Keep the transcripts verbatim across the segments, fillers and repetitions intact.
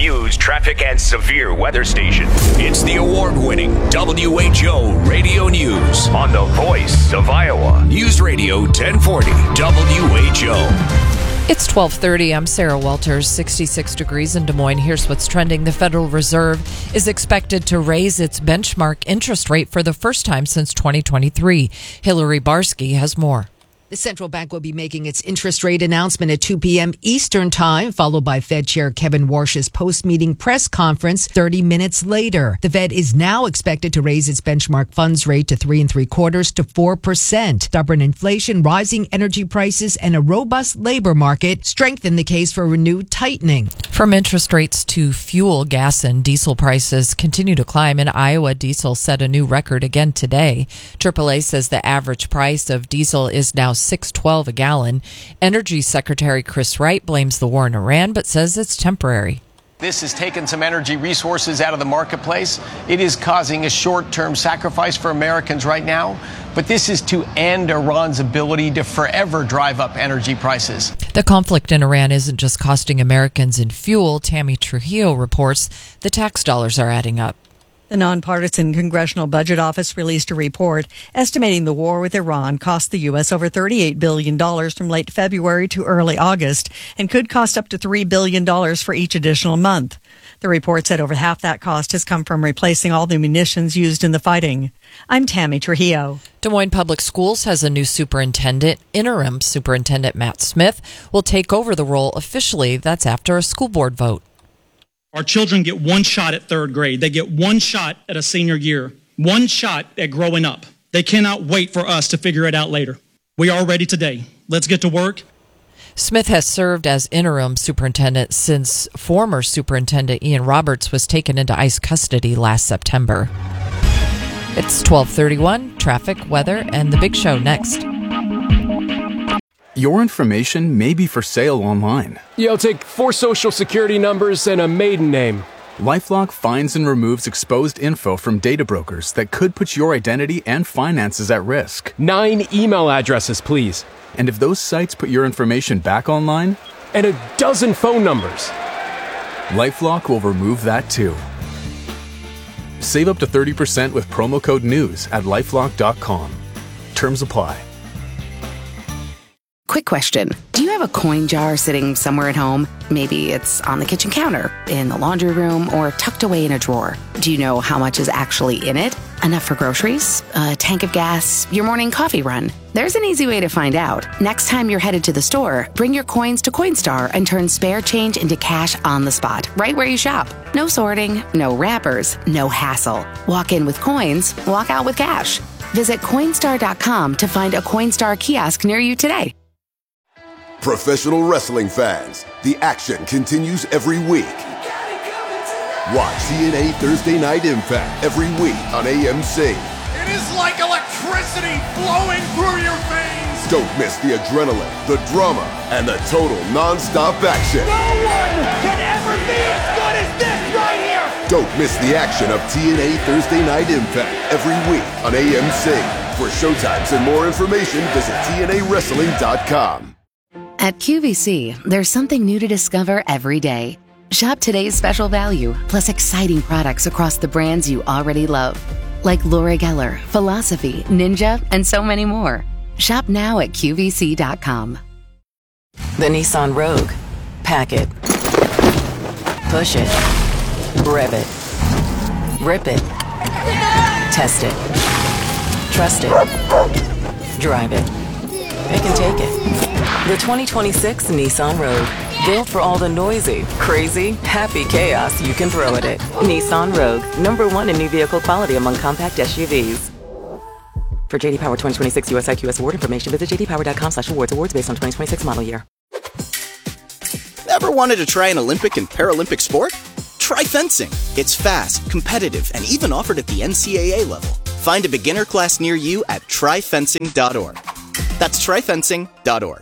News traffic and severe weather station. It's the award-winning W H O Radio News on the voice of Iowa. News Radio ten forty W H O. It's twelve thirty. I'm Sarah Walters. sixty-six degrees in Des Moines. Here's what's trending. The Federal Reserve is expected to raise its benchmark interest rate for the first time since twenty twenty-three. Hillary Barsky has more. The central bank will be making its interest rate announcement at two p.m. Eastern Time, followed by Fed Chair Kevin Warsh's post-meeting press conference thirty minutes later. The Fed is now expected to raise its benchmark funds rate to three and three quarters to four percent. Stubborn inflation, rising energy prices, and a robust labor market strengthen the case for renewed tightening. From interest rates to fuel, gas, and diesel prices continue to climb. In Iowa, diesel set a new record again today. triple A says the average price of diesel is now six twelve a gallon. Energy Secretary Chris Wright blames the war in Iran, but says it's temporary. This has taken some energy resources out of the marketplace. It is causing a short-term sacrifice for Americans right now, but this is to end Iran's ability to forever drive up energy prices. The conflict in Iran isn't just costing Americans in fuel. Tammy Trujillo reports the tax dollars are adding up. The nonpartisan Congressional Budget Office released a report estimating the war with Iran cost the U S over thirty-eight billion dollars from late February to early August and could cost up to three billion dollars for each additional month. The report said over half that cost has come from replacing all the munitions used in the fighting. I'm Tammy Trujillo. Des Moines Public Schools has a new superintendent. Interim Superintendent Matt Smith will take over the role officially. That's after a school board vote. Our children get one shot at third grade. They get one shot at a senior year, one shot at growing up. They cannot wait for us to figure it out later. We are ready today. Let's get to work. Smith has served as interim superintendent since former superintendent Ian Roberts was taken into ICE custody last September. It's twelve thirty-one, traffic, weather, and the big show next. Your information may be for sale online. Yeah, I'll take four social security numbers and a maiden name. LifeLock finds and removes exposed info from data brokers that could put your identity and finances at risk. Nine email addresses, please. And if those sites put your information back online? And a dozen phone numbers. LifeLock will remove that too. Save up to thirty percent with promo code NEWS at lifelock dot com. Terms apply. Quick question. Do you have a coin jar sitting somewhere at home? Maybe it's on the kitchen counter, in the laundry room, or tucked away in a drawer. Do you know how much is actually in it? Enough for groceries? A tank of gas? Your morning coffee run? There's an easy way to find out. Next time you're headed to the store, bring your coins to Coinstar and turn spare change into cash on the spot, right where you shop. No sorting, no wrappers, no hassle. Walk in with coins, walk out with cash. Visit Coinstar dot com to find a Coinstar kiosk near you today. Professional wrestling fans, the action continues every week. Watch T N A Thursday Night Impact every week on A M C. It is like electricity flowing through your veins. Don't miss the adrenaline, the drama, and the total non-stop action. No one can ever be as good as this right here. Don't miss the action of T N A Thursday Night Impact every week on A M C. For showtimes and more information, visit T N A wrestling dot com. At Q V C, there's something new to discover every day. Shop today's special value, plus exciting products across the brands you already love. Like Laura Geller, Philosophy, Ninja, and so many more. Shop now at Q V C dot com. The Nissan Rogue. Pack it. Push it. Rev it. Rip it. Test it. Trust it. Drive it. Pick and take it. The twenty twenty-six Nissan Rogue. Built for all the noisy, crazy, happy chaos you can throw at it. Nissan Rogue. Number one in new vehicle quality among compact S U Vs. For J D Power twenty twenty-six U S I Q S award information, visit j d power dot com slash awards. Awards based on twenty twenty-six model year. Ever wanted to try an Olympic and Paralympic sport? Try fencing. It's fast, competitive, and even offered at the N C A A level. Find a beginner class near you at try fencing dot org. That's try fencing dot org.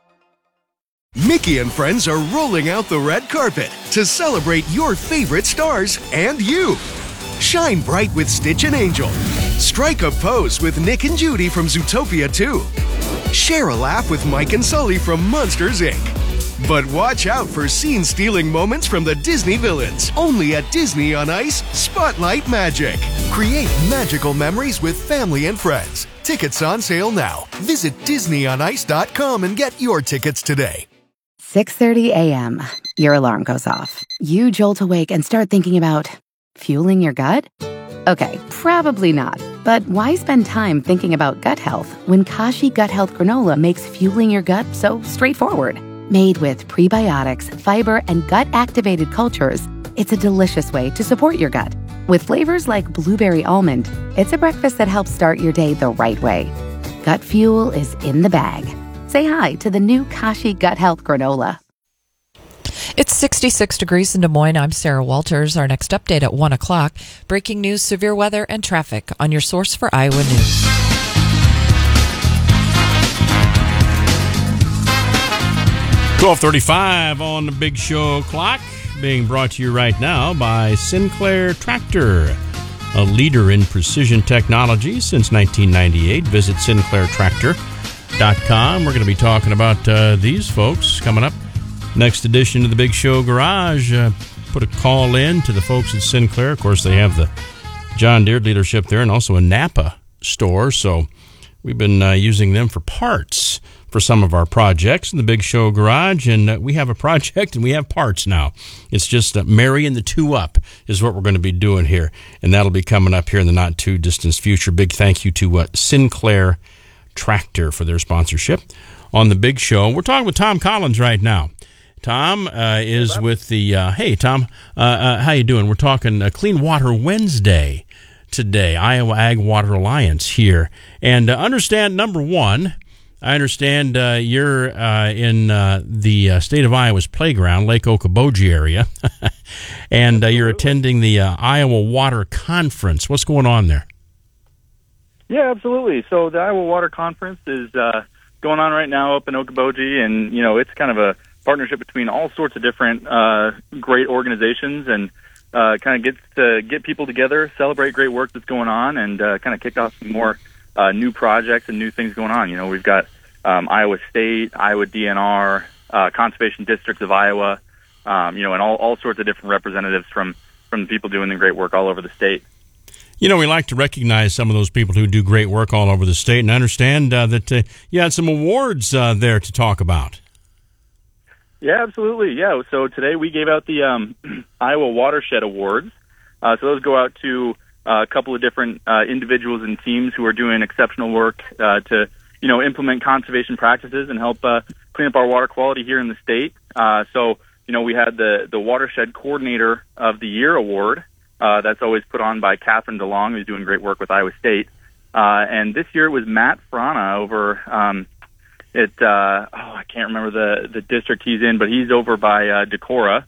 Mickey and friends are rolling out the red carpet to celebrate your favorite stars and you. Shine bright with Stitch and Angel. Strike a pose with Nick and Judy from Zootopia two. Share a laugh with Mike and Sully from Monsters, Incorporated. But watch out for scene-stealing moments from the Disney villains. Only at Disney on Ice, Spotlight Magic. Create magical memories with family and friends. Tickets on sale now. Visit disney on ice dot com and get your tickets today. six thirty a.m. Your alarm goes off. You jolt awake and start thinking about fueling your gut? Okay, probably not. But why spend time thinking about gut health when Kashi Gut Health Granola makes fueling your gut so straightforward? Made with prebiotics, fiber, and gut-activated cultures, it's a delicious way to support your gut. With flavors like blueberry almond, it's a breakfast that helps start your day the right way. Gut fuel is in the bag. Say hi to the new Kashi Gut Health Granola. It's sixty-six degrees in Des Moines. I'm Sarah Walters. Our next update at one o'clock. Breaking news, severe weather, and traffic on your source for Iowa News. twelve thirty-five on the Big Show clock, being brought to you right now by Sinclair Tractor, a leader in precision technology since nineteen ninety-eight. Visit sinclair tractor dot com. We're going to be talking about uh, these folks coming up. Next edition of the Big Show Garage. Uh, put a call in to the folks at Sinclair. Of course, they have the John Deere dealership there and also a Napa store. So we've been uh, using them for parts for some of our projects in the Big Show Garage. And uh, we have a project and we have parts now. It's just uh, marrying the two up is what we're going to be doing here. And that'll be coming up here in the not too distant future. Big thank you to uh, Sinclair Tractor for their sponsorship on the Big Show. We're talking with Tom Collins right now. Tom uh, is with the, uh, hey, Tom, uh, uh, how you doing? We're talking uh, Clean Water Wednesday today, Iowa Ag Water Alliance here. And uh, understand, number one, I understand uh, you're uh, in uh, the uh, state of Iowa's playground, Lake Okoboji area, and uh, you're attending the uh, Iowa Water Conference. What's going on there? Yeah, absolutely. So the Iowa Water Conference is uh, going on right now up in Okoboji, and, you know, it's kind of a partnership between all sorts of different uh, great organizations, and uh, kind of gets to get people together, celebrate great work that's going on, and uh, kind of kick off some more uh, new projects and new things going on. You know, we've got um, Iowa State, Iowa D N R, uh, Conservation Districts of Iowa, um, you know, and all, all sorts of different representatives from, from people doing the great work all over the state. You know, we like to recognize some of those people who do great work all over the state, and I understand uh, that uh, you had some awards uh, there to talk about. Yeah, absolutely. Yeah. So today we gave out the um, Iowa Watershed Awards. Uh, so those go out to uh, a couple of different uh, individuals and teams who are doing exceptional work uh, to, you know, implement conservation practices and help uh, clean up our water quality here in the state. Uh, so, you know, we had the, the Watershed Coordinator of the Year Award. Uh, that's always put on by Catherine DeLong, who's doing great work with Iowa State. Uh, and this year it was Matt Frana over um, It uh, oh, I can't remember the, the district he's in, but he's over by uh, Decorah.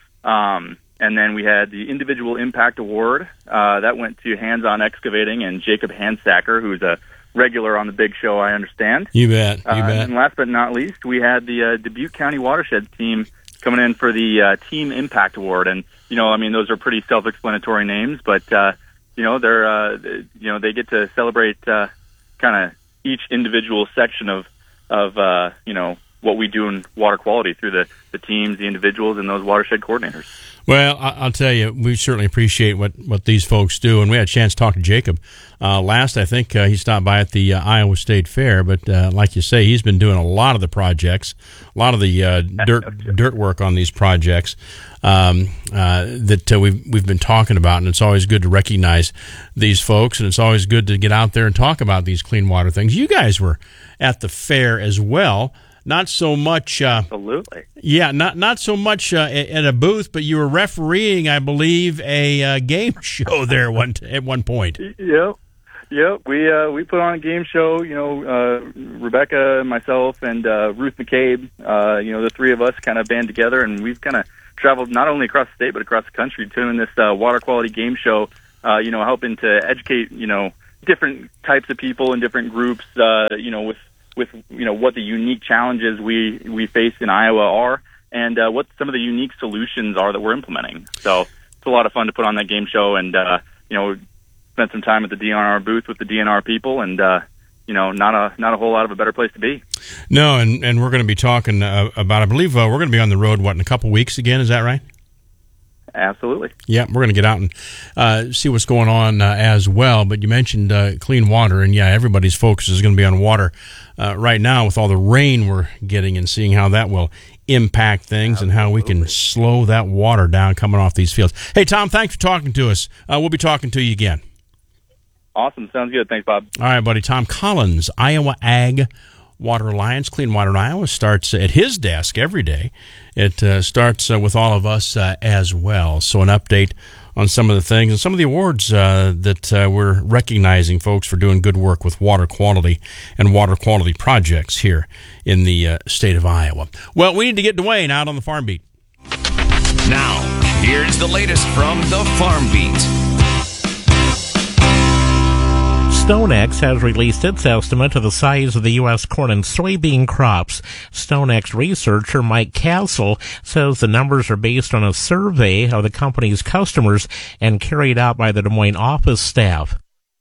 Um, and then we had the Individual Impact Award. Uh, that went to Hands On Excavating and Jacob Handstacker, who's a regular on the Big Show, I understand. You bet. You uh, bet. And last but not least, we had the uh, Dubuque County Watershed team coming in for the uh, Team Impact Award. And, you know, I mean, those are pretty self-explanatory names, but, uh, you know, they're, uh, you know, they get to celebrate uh, kind of each individual section of of, uh, you know, what we do in water quality through the, the teams, the individuals, and those watershed coordinators. Well, I'll tell you, we certainly appreciate what, what these folks do, and we had a chance to talk to Jacob uh, last. I think uh, he stopped by at the uh, Iowa State Fair, but uh, like you say, he's been doing a lot of the projects, a lot of the uh, dirt dirt work on these projects um, uh, that uh, we've we've been talking about, and it's always good to recognize these folks, and it's always good to get out there and talk about these clean water things. You guys were at the fair as well. Not so much. Uh, Absolutely. Yeah, not not so much uh, at, at a booth, but you were refereeing, I believe, a uh, game show there one t- at one point. Yep, yep. We uh, we put on a game show. You know, uh, Rebecca, myself, and uh, Ruth McCabe. Uh, you know, the three of us kind of band together, and we've kind of traveled not only across the state but across the country doing this uh, water quality game show. Uh, you know, helping to educate you know different types of people and different groups. Uh, you know, with with, you know, what the unique challenges we, we face in Iowa are and uh, what some of the unique solutions are that we're implementing. So it's a lot of fun to put on that game show and, uh, you know, spent some time at the D N R booth with the D N R people and, uh, you know, not a not a whole lot of a better place to be. No, and, and we're going to be talking uh, about, I believe uh, we're going to be on the road, what, in a couple weeks again, is that right? Absolutely. Yeah, we're going to get out and uh, see what's going on uh, as well. But you mentioned uh, clean water, and yeah, everybody's focus is going to be on water uh, right now with all the rain we're getting and seeing how that will impact things Absolutely. And how we can slow that water down coming off these fields. Hey, Tom, thanks for talking to us. Uh, we'll be talking to you again. Awesome. Sounds good. Thanks, Bob. All right, buddy. Tom Collins, Iowa Ag Water Alliance. Clean Water in Iowa starts at his desk every day. It uh, starts uh, with all of us uh, as well. So an update on some of the things and some of the awards uh, that uh, we're recognizing folks for doing good work with water quality and water quality projects here in the uh, state of Iowa. Well, we need to get Dwayne out on the Farm Beat. Now, here's the latest from the Farm Beat. StoneX has released its estimate of the size of the U S corn and soybean crops. StoneX researcher Mike Castle says the numbers are based on a survey of the company's customers and carried out by the Des Moines office staff.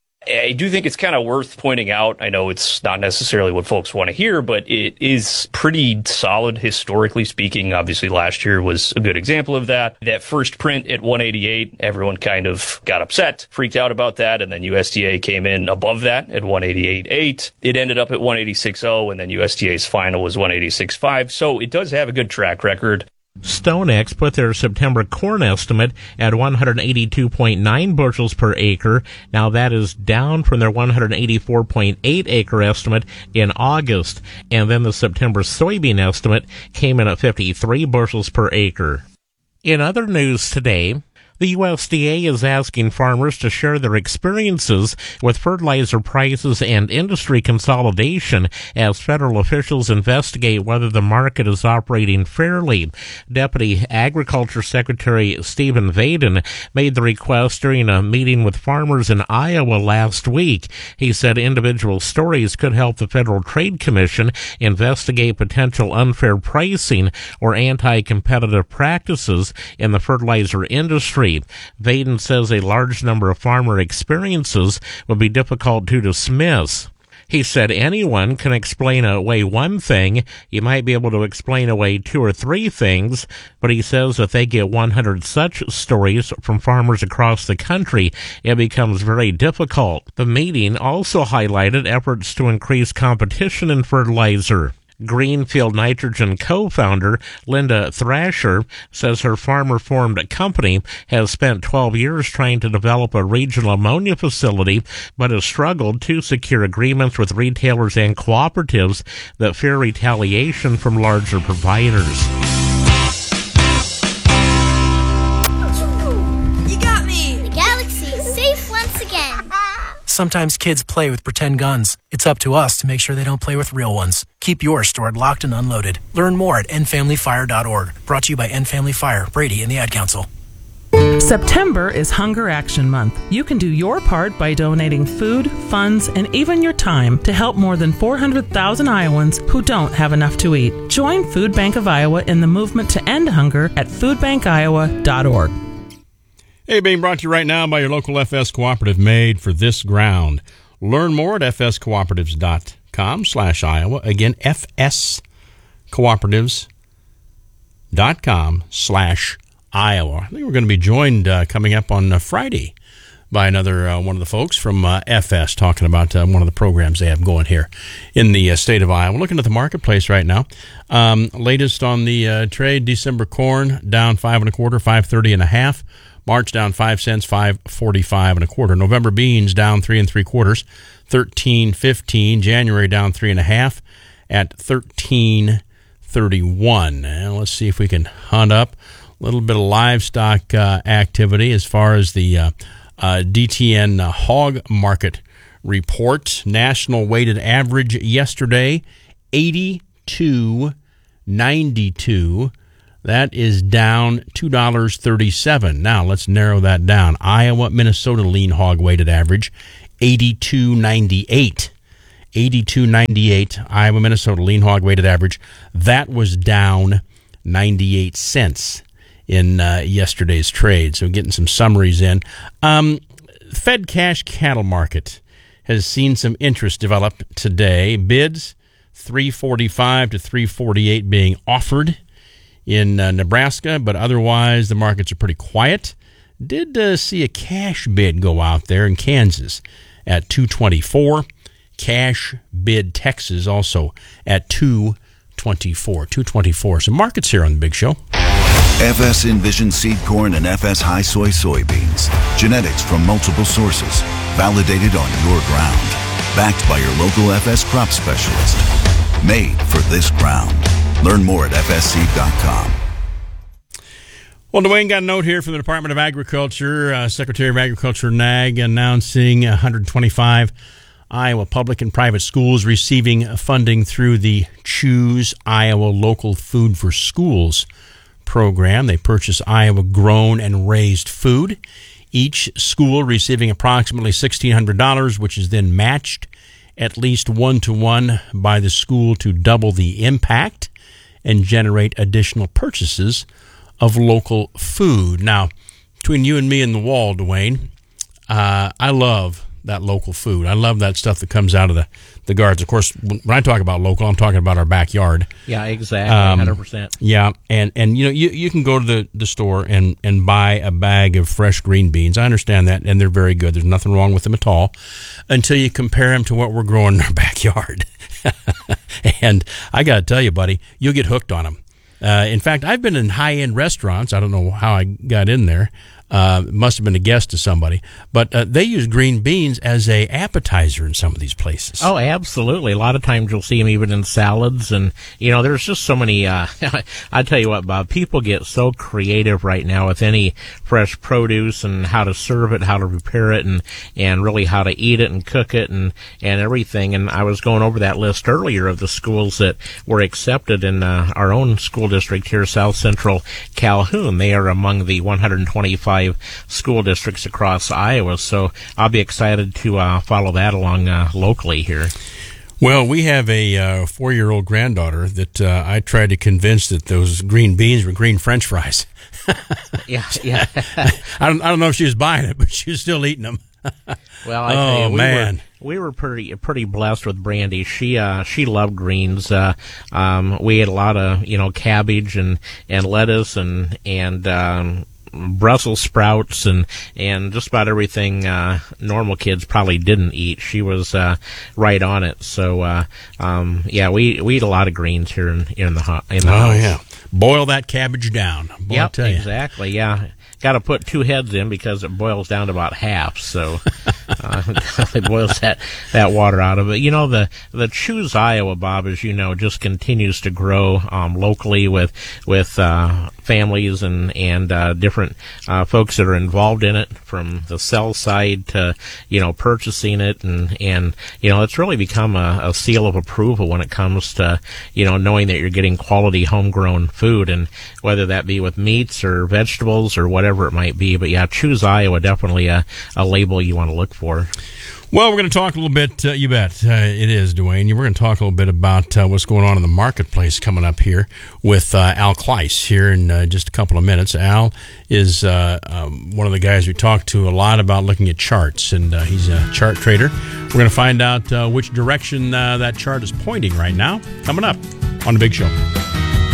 I do think it's kind of worth pointing out. I know it's not necessarily what folks want to hear, but it is pretty solid historically speaking. Obviously, last year was a good example of that. That first print at one eighty-eight, everyone kind of got upset, freaked out about that, and then U S D A came in above that at one eighty-eight point eight. It ended up at one eighty-six point oh, and then U S D A's final was one eighty-six point five. So it does have a good track record. StoneX put their September corn estimate at one eighty-two point nine bushels per acre. Now that is down from their one eighty-four point eight acre estimate in August. And then the September soybean estimate came in at fifty-three bushels per acre. In other news today, the U S D A is asking farmers to share their experiences with fertilizer prices and industry consolidation as federal officials investigate whether the market is operating fairly. Deputy Agriculture Secretary Stephen Vaden made the request during a meeting with farmers in Iowa last week. He said individual stories could help the Federal Trade Commission investigate potential unfair pricing or anti-competitive practices in the fertilizer industry. Vaden says a large number of farmer experiences will be difficult to dismiss. He said anyone can explain away one thing. You might be able to explain away two or three things, but he says if they get one hundred such stories from farmers across the country, it becomes very difficult. The meeting also highlighted efforts to increase competition in fertilizer. Greenfield Nitrogen co-founder Linda Thrasher says her farmer-formed company has spent twelve years trying to develop a regional ammonia facility, but has struggled to secure agreements with retailers and cooperatives that fear retaliation from larger providers. You got me! The galaxy is safe once again. Sometimes kids play with pretend guns. It's up to us to make sure they don't play with real ones. Keep yours stored locked and unloaded. Learn more at end family fire dot org. Brought to you by End Family Fire, Brady, and the Ad Council. September is Hunger Action Month. You can do your part by donating food, funds, and even your time to help more than four hundred thousand Iowans who don't have enough to eat. Join Food Bank of Iowa in the movement to end hunger at food bank iowa dot org. Hey, being brought to you right now by your local F S Cooperative made for this ground. Learn more at f s cooperatives dot com slash Iowa. Again, f s cooperatives dot com slash Iowa. I think we're going to be joined uh, coming up on uh, Friday by another uh, one of the folks from uh, F S talking about uh, one of the programs they have going here in the uh, state of Iowa. Looking at the marketplace right now. Um, latest on the uh, trade, December corn down five and a quarter, five thirty and a half. March down five cents, five forty-five and a quarter. November beans down three and three quarters, thirteen fifteen. January down three and a half at thirteen thirty-one. And let's see if we can hunt up a little bit of livestock uh, activity as far as the uh, uh, D T N uh, hog market report. National weighted average yesterday, eighty-two ninety-two. That is down two dollars and thirty-seven cents. Now, let's narrow that down. Iowa, Minnesota lean hog weighted average, eighty-two ninety-eight. eighty-two ninety-eight, Iowa, Minnesota lean hog weighted average. That was down ninety-eight cents in uh, yesterday's trade. So getting some summaries in. Um, Fed cash cattle market has seen some interest develop today. Bids three forty-five to three forty-eight being offered in uh, Nebraska, but otherwise the markets are pretty quiet. Did uh, see a cash bid go out there in Kansas at two twenty-four. Cash bid Texas also at two twenty-four. two twenty-four. Some markets here on the Big Show. F S Envision seed corn and F S High Soy soybeans. Genetics from multiple sources. Validated on your ground. Backed by your local F S crop specialist. Made for this ground. Learn more at f s seed dot com. Well, Dwayne got a note here from the Department of Agriculture. Uh, Secretary of Agriculture Nag announcing one hundred twenty-five Iowa public and private schools receiving funding through the Choose Iowa Local Food for Schools program. They purchase Iowa grown and raised food. Each school receiving approximately sixteen hundred dollars, which is then matched at least one to one by the school to double the impact and generate additional purchases of local food. Now, between you and me and the wall, Dwayne, uh, I love that local food. I love that stuff that comes out of the, the gardens. Of course, when I talk about local, I'm talking about our backyard. Yeah, exactly, Um, one hundred percent. Yeah, and, and you know, you, you can go to the, the store and, and buy a bag of fresh green beans. I understand that, and they're very good. There's nothing wrong with them at all until you compare them to what we're growing in our backyard. And I got to tell you, buddy, you'll get hooked on them. Uh, in fact, I've been in high-end restaurants. I don't know how I got in there. Uh, must have been a guest to somebody. But uh, they use green beans as a appetizer in some of these places. Oh, absolutely. A lot of times you'll see them even in salads. And, you know, there's just so many, uh, I tell you what, Bob, people get so creative right now with any fresh produce and how to serve it, how to prepare it, and, and really how to eat it and cook it and, and everything. And I was going over that list earlier of the schools that were accepted in uh, our own school district here, South Central Calhoun. They are among the one hundred twenty-five school districts across Iowa, so I'll be excited to uh, follow that along uh, locally here. Well, we have a uh, four-year-old granddaughter that uh, I tried to convince that those green beans were green French fries. yeah, yeah. I don't, I don't know if she was buying it, but she was still eating them. Well, I oh tell you, we man. Were, we were pretty pretty blessed with Brandy. She uh, she loved greens. Uh, um, we ate a lot of you know cabbage and, and lettuce and and um, Brussels sprouts and, and just about everything uh, normal kids probably didn't eat. She was uh, right on it. So uh, um, yeah, we we eat a lot of greens here in, in the ho- in the oh house. yeah, boil that cabbage down. Boy, Yep, I tell you. exactly. Yeah. Got to put two heads in because it boils down to about half, so uh, it boils that, that water out of it. You know, the the Choose Iowa, Bob, as you know, just continues to grow um, locally with with uh, families and and uh, different uh, folks that are involved in it, from the sell side to you know purchasing it, and and you know it's really become a, a seal of approval when it comes to you know knowing that you're getting quality homegrown food, and whether that be with meats or vegetables or whatever it might be. But yeah, Choose Iowa, definitely a, a label you want to look for. Well, we're going to talk a little bit, uh, you bet, uh, it is, Dwayne. We're going to talk a little bit about uh, what's going on in the marketplace coming up here with uh, Al Kleiss here in uh, just a couple of minutes. Al is uh, um, one of the guys we talk to a lot about looking at charts, and uh, he's a chart trader. We're going to find out uh, which direction uh, that chart is pointing right now, coming up on The Big Show.